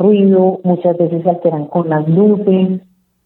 ruido, muchas veces se alteran con las luces,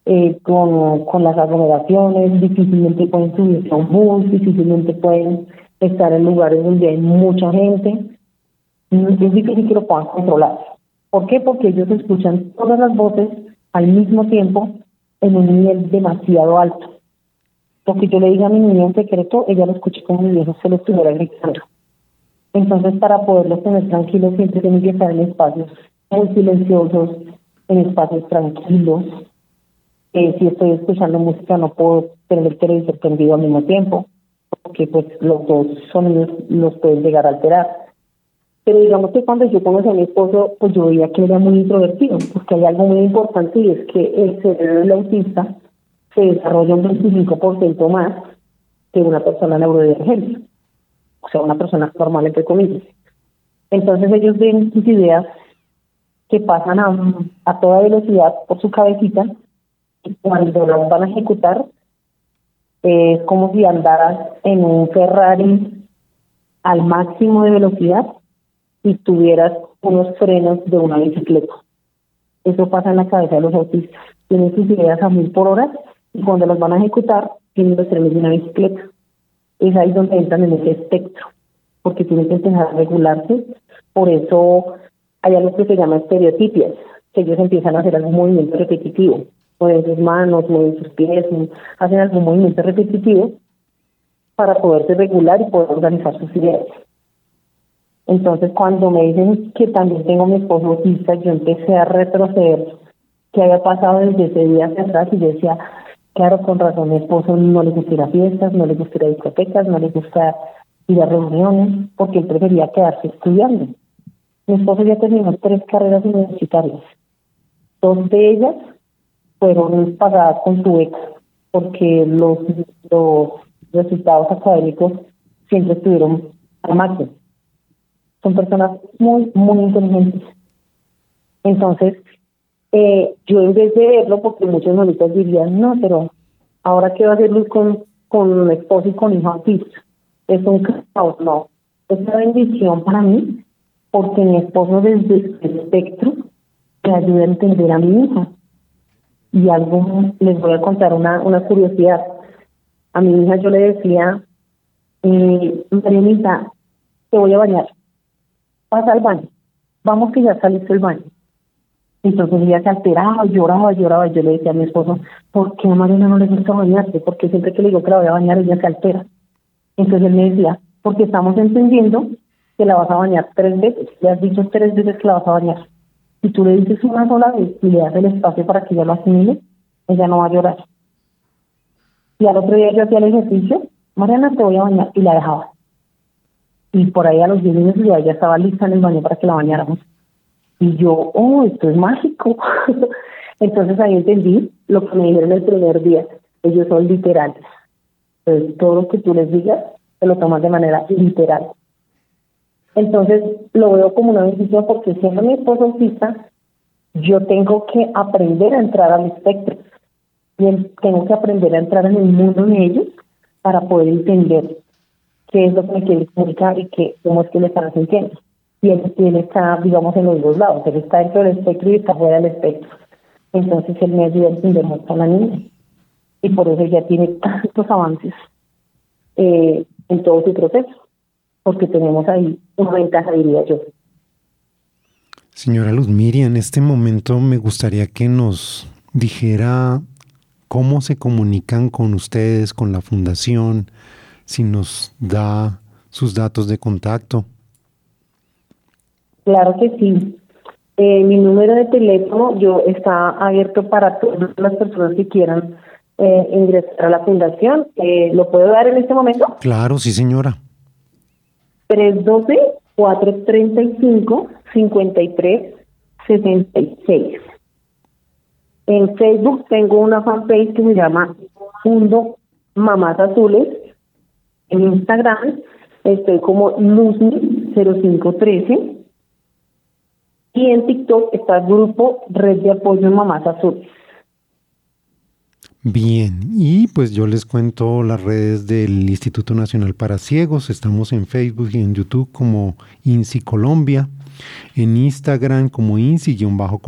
con las aglomeraciones, difícilmente pueden subirse a un bus, difícilmente pueden estar en lugares donde hay mucha gente. Es difícil que lo puedan controlar. ¿Por qué? Porque ellos escuchan todas las voces al mismo tiempo en un nivel demasiado alto. Lo que yo le diga a mi niña en secreto, ella lo escucha como mi viejo se lo estuviera gritando. Entonces, para poderlos tener tranquilos, siempre tienen que estar en espacios muy silenciosos, en espacios tranquilos. Si estoy escuchando música, no puedo tener el televisor prendido al mismo tiempo, porque pues los dos sonidos los pueden llegar a alterar. Pero digamos que cuando yo conocí a mi esposo, pues yo veía que era muy introvertido, porque hay algo muy importante y es que el cerebro del autista se desarrolla un 25% más que una persona neurodivergente, o sea, una persona normal, entre comillas. Entonces ellos ven sus ideas que pasan a toda velocidad por su cabecita y cuando las van a ejecutar es como si andaras en un Ferrari al máximo de velocidad y tuvieras unos frenos de una bicicleta. Eso pasa en la cabeza de los autistas. Tienen sus ideas a 1000 por hora y cuando las van a ejecutar tienen los frenos de una bicicleta. Es ahí donde entran en ese espectro, porque tienen que empezar a regularse. Por eso hay algo que se llama estereotipias, que ellos empiezan a hacer algún movimiento repetitivo, mueven sus manos, mueven sus pies, hacen algún movimiento repetitivo para poderse regular y poder organizar sus ideas. Entonces, cuando me dicen que también tengo mi esposo autista, yo empecé a retroceder qué había pasado desde ese día hacia atrás y yo decía, claro, con razón, mi esposo no le gusta ir a fiestas, no le gusta ir a discotecas, no le gusta ir a reuniones, porque él prefería quedarse estudiando. Mi esposo ya terminó 3 carreras universitarias. 2 de ellas fueron pagadas con su beca, porque los resultados académicos siempre estuvieron al máximo. Son personas muy, muy inteligentes. Entonces, yo en vez de verlo, porque muchos ahorita dirían, no, pero ahora qué va a hacer Luz con un esposo y con hijo autista. Es un caos, no. Es una bendición para mí, porque mi esposo desde el espectro me ayuda a entender a mi hija. Y algo, les voy a contar una curiosidad. A mi hija yo le decía, Marianita, te voy a bañar. Pasa al baño. Vamos que ya saliste del baño. Entonces ella se alteraba, lloraba. Y yo le decía a mi esposo, ¿por qué a Mariana no le gusta bañarse? Porque siempre que le digo que la voy a bañar, ella se altera. Entonces él me decía, porque estamos entendiendo que la vas a bañar 3 veces. Le has dicho 3 veces que la vas a bañar. Si tú le dices una sola vez y le das el espacio para que ella lo asimile, ella no va a llorar. Y al otro día yo hacía el ejercicio, Mariana, te voy a bañar, y la dejaba. Y por ahí a los 10 minutos ya estaba lista en el baño para que la bañáramos. Y yo, esto es mágico. Entonces ahí entendí lo que me dijeron el primer día. Ellos son literales. Entonces todo lo que tú les digas, se lo tomas de manera literal. Entonces lo veo como una bendición porque siendo mi esposo autista, yo tengo que aprender a entrar al espectro. Y tengo que aprender a entrar en el mundo de ellos para poder entender qué es lo que me quiere comunicar y cómo es que le están sintiendo. Y él está, digamos, en los 2 lados. Él está dentro del espectro y está fuera del espectro. Entonces él me ayuda a entender mucho a la niña. Y por eso ella tiene tantos avances en todo su proceso. Porque tenemos ahí una ventaja, diría yo. Señora Luz Miri, en este momento me gustaría que nos dijera cómo se comunican con ustedes, con la fundación, si nos da sus datos de contacto. Claro que sí. Mi número de teléfono está abierto para todas las personas que quieran ingresar a la fundación. ¿Lo puedo dar en este momento? Claro, sí, señora. 312-435-5366. En Facebook tengo una fanpage que se llama Mundo Mamás Azules. En Instagram estoy como Luzmi0513. Y en TikTok está el grupo Red de Apoyo Mamás Azules. Bien, y pues yo les cuento las redes del Instituto Nacional para Ciegos. Estamos en Facebook y en YouTube como INCI Colombia, en Instagram como INCI-Colombia